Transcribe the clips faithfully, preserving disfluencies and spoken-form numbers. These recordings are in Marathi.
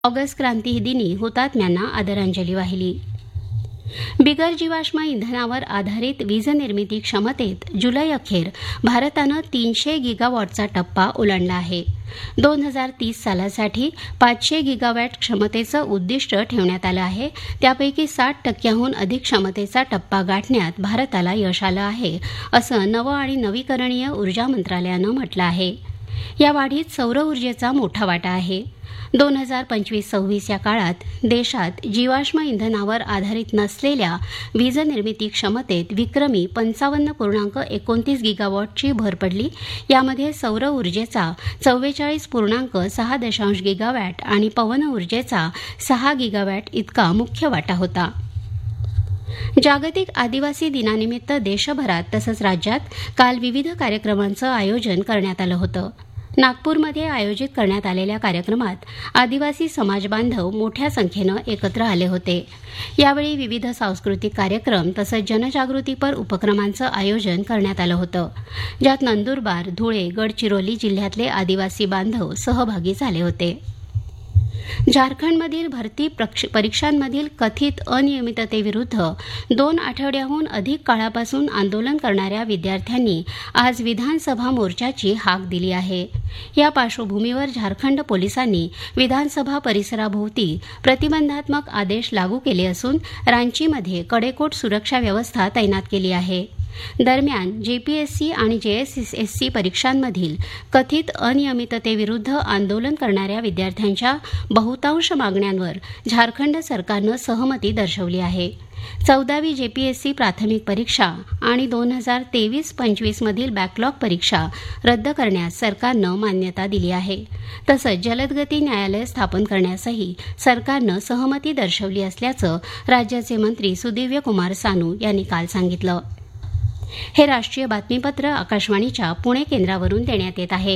ऑगस्ट क्रांती दिनी हुतात्म्यांना आदरांजली वाहिली. बिगर जीवाश्म इंधनावर आधारित वीज निर्मिती क्षमतेत जुलै अखेर भारतानं तीनशे गिगावॉटचा टप्पा ओलांडला आहे. दोन हजार तीस सालासाठी पाचशे गिगावॅट क्षमतेचं उद्दिष्ट ठेवण्यात आलं आहे. त्यापैकी साठ टक्क्याहून अधिक क्षमतेचा टप्पा गाठण्यात भारताला यश आलं आहे, असं नव आणि नवीकरणीय ऊर्जा मंत्रालयानं म्हटलं आहे. या वाढीत सौर ऊर्जेचा मोठा वाटा आहे. दोन हजार पंचवीस सव्वीस या काळात देशात जीवाश्म इंधनावर आधारित नसलेल्या वीज निर्मिती क्षमतेत विक्रमी पंचावन्न पूर्णांक एकोणतीस गिगावॉटची भर पडली. यामध्ये सौर ऊर्जेचा चव्वेचाळीस पूर्णांक सहा दशांश गिगावॅट आणि पवन ऊर्जेचा सहा गिगावॅट इतका मुख्य वाटा होता. जागतिक आदिवासी दिनानिमित्त देशभरात तसंच राज्यात काल विविध कार्यक्रमांचं आयोजन करण्यात आलं होतं. नागपूरमध्ये आयोजित करण्यात आलेल्या कार्यक्रमात आदिवासी समाज बांधव मोठ्या संख्येनं एकत्र आले होते. यावेळी विविध सांस्कृतिक कार्यक्रम तसंच जनजागृतीपर उपक्रमांचं आयोजन करण्यात आलं होतं, ज्यात नंदुरबार, धुळे, गडचिरोली जिल्ह्यातले आदिवासी बांधव सहभागी झाले होते. झारखंडमधील भरती परीक्षांमधील कथित अनियमिततेविरुद्ध दोन आठवड्याहून अधिक काळापासून आंदोलन करणाऱ्या विद्यार्थ्यांनी आज विधानसभा मोर्चाची हाक दिली आहे. या पार्श्वभूमीवर झारखंड पोलिसांनी विधानसभा परिसराभोवती प्रतिबंधात्मक आदेश लागू केले असून रांचीमध्ये कडेकोट सुरक्षा व्यवस्था तैनात केली आहे. दरम्यान जेपीएससी आणि जेएसएससी परीक्षांमधील कथित अनियमिततेविरुद्ध आंदोलन करणाऱ्या विद्यार्थ्यांच्या बहुतांश मागण्यांवर झारखंड सरकारनं सहमती दर्शवली आहे. चौदावी जेपीएससी प्राथमिक परीक्षा आणि दोन हजार तेवीस पंचवीसमधील बॅकलॉग परीक्षा रद्द करण्यास सरकारनं मान्यता दिली आहे. तसंच जलदगती न्यायालय स्थापन करण्यासही सरकारनं सहमती दर्शवली असल्याचं राज्याचे मंत्री सुदिव्य कुमार सानू यांनी काल सांगितलं. हे राष्ट्रीय बातमीपत्र आकाशवाणीच्या पुणे केंद्रावरून देण्यात येत आहे.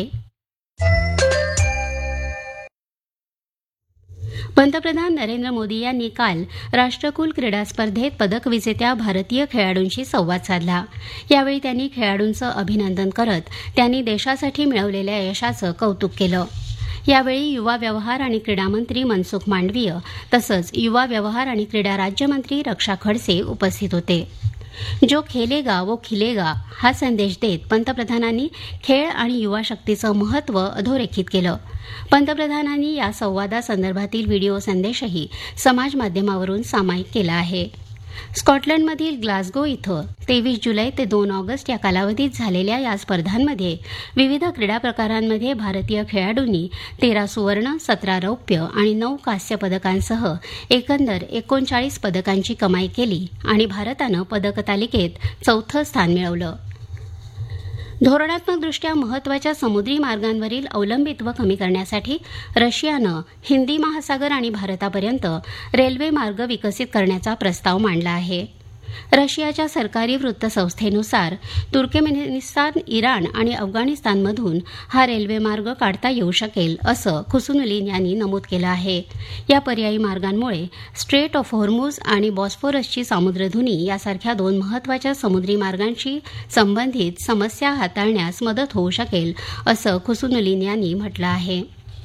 पंतप्रधान नरेंद्र मोदी यांनी काल राष्ट्रकुल क्रीडा स्पर्धेत पदक विजेत्या भारतीय खेळाडूंशी संवाद साधला. यावेळी त्यांनी खेळाडूंचं अभिनंदन करत त्यांनी देशासाठी मिळवलेल्या यशाचं कौतुक केलं. यावेळी युवा व्यवहार आणि क्रीडा मंत्री मनसुख मांडवीय तसंच युवा व्यवहार आणि क्रीडा राज्यमंत्री रक्षा खडसे उपस्थित होते. जो खेलेगा वो खिलेगा हा संदेश देत पंतप्रधानांनी खेळ आणि युवा शक्तीचं महत्त्व अधोरेखित केलं. पंतप्रधानांनी या संवादासंदर्भातील व्हिडिओ संदेशही समाजमाध्यमावरून सामायिक केला आहे. स्कॉटलंडमधील ग्लासगो इथं तेवीस जुलै ते दोन ऑगस्ट या कालावधीत झालेल्या या स्पर्धांमध्ये विविध क्रीडा प्रकारांमध्ये भारतीय खेळाडूंनी तेरा सुवर्ण, सतरा रौप्य आणि नऊ कांस्य पदकांसह एकंदर एकोणचाळीस पदकांची कमाई केली आणि भारतानं पदक तालिकेत चौथं स्थान मिळवलं. धोरणात्मकदृष्ट्या महत्त्वाच्या समुद्री मार्गांवरील अवलंबित्व कमी करण्यासाठी रशियानं हिंदी महासागर आणि भारतापर्यंत रेल्वे मार्ग विकसित करण्याचा प्रस्ताव मांडला आहे. रशियाच्या सरकारी वृत्तसंस्थेनुसार तुर्कमेनिस्तान, इराण आणि अफगाणिस्तानमधून हा रेल्वे मार्ग काढता येऊ शकेल, असं खुसनुलीन यांनी नमूद केलं आहे. या पर्यायी मार्गांमुळे स्ट्रेट ऑफ हॉर्मुझ आणि बॉस्फोरसची सामुद्रधुनी यासारख्या दोन महत्त्वाच्या समुद्री मार्गांशी संबंधित समस्या हाताळण्यास मदत होऊ शकेल, असं खुसनुलीन यांनी म्हटलं आहे.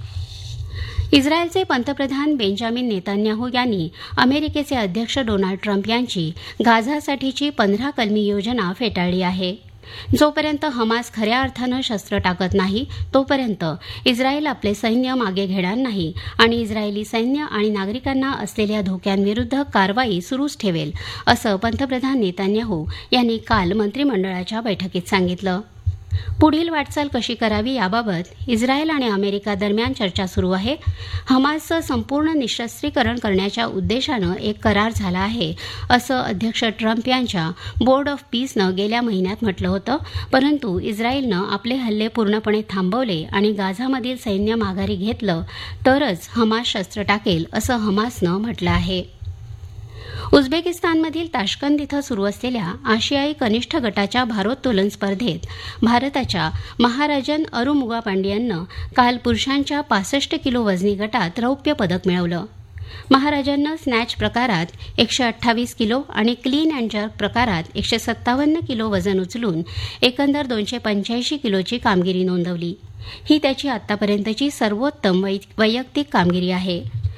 इस्रायलचे पंतप्रधान बेंजामिन नेतान्याहू यांनी अमेरिकेचे अध्यक्ष डोनाल्ड ट्रम्प यांची गाझासाठीची पंधरा कलमी योजना फेटाळली आहे. जोपर्यंत हमास खऱ्या अर्थानं शस्त्र टाकत नाही तोपर्यंत इस्रायल आपले सैन्य मागे घेणार नाही आणि इस्रायली सैन्य आणि नागरिकांना असलेल्या धोक्यांविरुद्ध कारवाई सुरूच ठेवेल, असं पंतप्रधान नेतान्याहू यांनी काल मंत्रिमंडळाच्या बैठकीत सांगितलं. पुढील वाटचाल कशी करावी याबाबत इस्रायल आणि अमेरिका दरम्यान चर्चा सुरू आहे. हमासचं संपूर्ण निःशस्त्रीकरण करण्याच्या उद्देशानं एक करार झाला आहे, असं अध्यक्ष ट्रम्प यांच्या बोर्ड ऑफ पीसनं गेल्या महिन्यात म्हटलं होतं. परंतु इस्रायलनं आपले हल्ले पूर्णपणे थांबवले आणि गाझामधील सैन्य माघारी घेतलं तरच हमास शस्त्र टाकेल, असं हमासनं म्हटलं आहे. उझबेकिस्तानमधील ताश्कंद इथं सुरू असलेल्या आशियाई कनिष्ठ गटाच्या भारोत्तोलन स्पर्धेत भारताच्या महाराजन अरुमुगा पांडियननं काल पुरुषांच्या पासष्ट किलो वजनी गटात रौप्य पदक मिळवलं. महाराजांना स्नॅच प्रकारात एकशे अठ्ठावीस किलो आणि क्लीन अँड जर्क प्रकारात एकशे सत्तावन्न किलो वजन उचलून एकंदर दोनशे पंच्याऐंशी किलोची कामगिरी नोंदवली. ही त्याची आतापर्यंतची सर्वोत्तम वैयक्तिक कामगिरी आहे.